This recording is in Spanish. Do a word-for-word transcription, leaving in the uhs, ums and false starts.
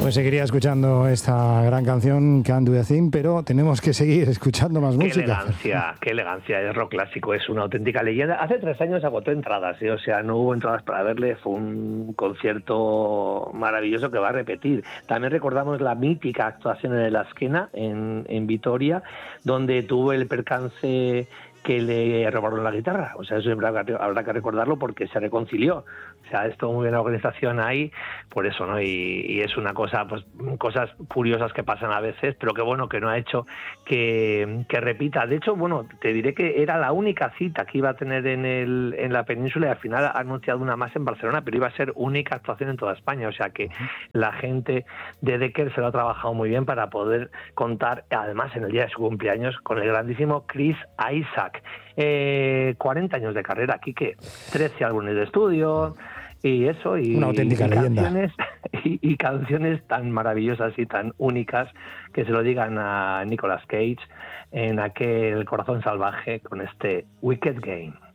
Pues seguiría escuchando esta gran canción, Can't Do a Thing, pero tenemos que seguir escuchando más qué música. Qué elegancia, qué elegancia, el rock clásico es una auténtica leyenda. Hace tres años agotó entradas, ¿eh? O sea, no hubo entradas para verle, fue un concierto maravilloso que va a repetir. También recordamos la mítica actuación en La Esquena, en, en Vitoria, donde tuvo el percance que le robaron la guitarra. O sea, eso habrá que, habrá que recordarlo porque se reconcilió. O sea, esto muy buena organización ahí, por eso, ¿no? Y, y es una cosa, pues, cosas curiosas que pasan a veces, pero que bueno, que no ha hecho que, que repita. De hecho, bueno, te diré que era la única cita que iba a tener en el en la península y al final ha anunciado una más en Barcelona, pero iba a ser única actuación en toda España. O sea que la gente de Decker se lo ha trabajado muy bien para poder contar, además, en el día de su cumpleaños, con el grandísimo Chris Isaak. Eh, cuarenta años de carrera, Quique, trece álbumes de estudio y eso, y, una auténtica y leyenda. Canciones, y, y canciones tan maravillosas y tan únicas que se lo digan a Nicolas Cage en aquel Corazón Salvaje con este Wicked Game.